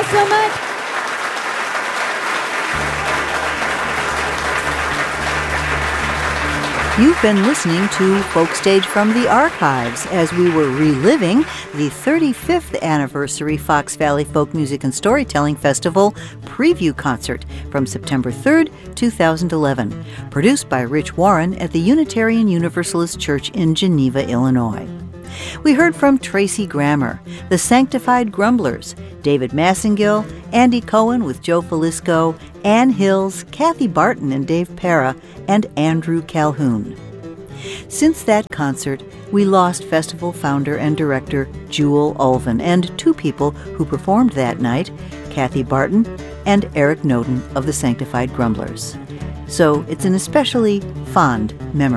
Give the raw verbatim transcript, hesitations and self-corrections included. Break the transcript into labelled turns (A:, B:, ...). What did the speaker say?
A: all so much.
B: You've been listening to Folk Stage from the Archives as we were reliving the thirty-fifth anniversary Fox Valley Folk Music and Storytelling Festival preview concert from September third, two thousand eleven, produced by Rich Warren at the Unitarian Universalist Church in Geneva, Illinois. We heard from Tracy Grammer, the Sanctified Grumblers, David Massengill, Andy Cohen with Joe Falisco, Ann Hills, Kathy Barton and Dave Para, and Andrew Calhoun. Since that concert, we lost festival founder and director Jewel Ulvin and two people who performed that night, Kathy Barton and Eric Noden of the Sanctified Grumblers. So it's an especially fond memory.